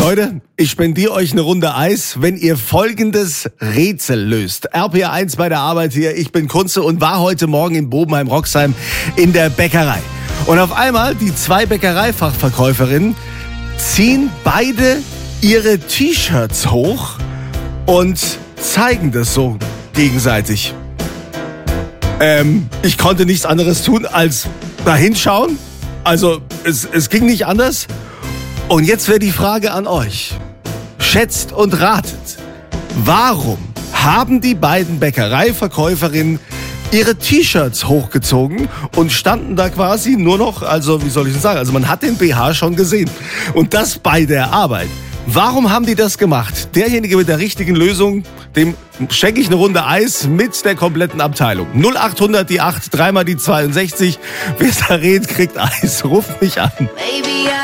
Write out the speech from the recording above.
Leute, ich spendiere euch eine Runde Eis, wenn ihr folgendes Rätsel löst. RPR1 bei der Arbeit hier, ich bin Kunze und war heute Morgen in Bobenheim-Roxheim in der Bäckerei. Und auf einmal, die 2 Bäckereifachverkäuferinnen ziehen beide ihre T-Shirts hoch und zeigen das so gegenseitig. Ich konnte nichts anderes tun, als da hinschauen. Also, es ging nicht anders. Und jetzt wäre die Frage an euch. Schätzt und ratet. Warum haben die beiden Bäckereiverkäuferinnen ihre T-Shirts hochgezogen und standen da quasi nur noch, also wie soll ich denn sagen, also man hat den BH schon gesehen. Und das bei der Arbeit. Warum haben die das gemacht? Derjenige mit der richtigen Lösung, dem schenke ich eine Runde Eis mit der kompletten Abteilung. 0800 die 8, 3 mal die 62. Wer da redet, kriegt Eis. Ruft mich an.